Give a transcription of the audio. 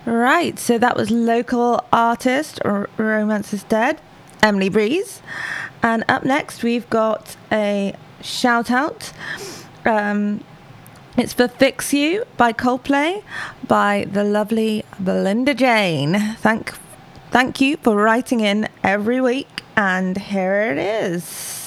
Right, so that was local artist, Romance is Dead, Emily Breeze. And up next, we've got a shout out. It's for Fix You by Coldplay by the lovely Belinda Jane. Thank you for writing in every week, and here it is.